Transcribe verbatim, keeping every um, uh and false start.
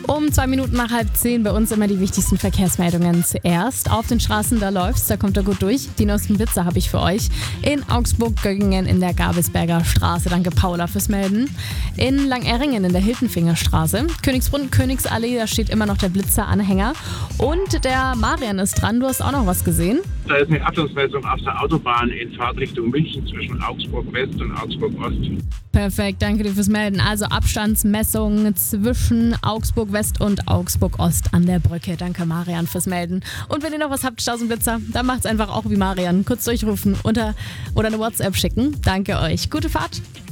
Um zwei Minuten nach halb zehn bei uns immer die wichtigsten Verkehrsmeldungen zuerst. Auf den Straßen, da läuft's, da kommt er gut durch. Die neuesten Blitzer habe ich für euch. In Augsburg-Göggingen in der Gabelsberger Straße. Danke Paula fürs Melden. In Langerringen in der Hiltenfingerstraße. Königsbrunn, Königsallee, da steht immer noch der Blitzer-Anhänger. Und der Marian ist dran. Du hast auch noch was gesehen? Da ist eine Achtungsmessung auf der Autobahn in Fahrtrichtung München zwischen Augsburg West und Augsburg Ost. Perfekt, danke dir fürs Melden. Also Abstandsmessung zwischen Augsburg West und Augsburg Ost an der Brücke. Danke Marian fürs Melden. Und wenn ihr noch was habt, Straßenblitzer, dann macht's einfach auch wie Marian. Kurz durchrufen unter, oder eine WhatsApp schicken. Danke euch. Gute Fahrt.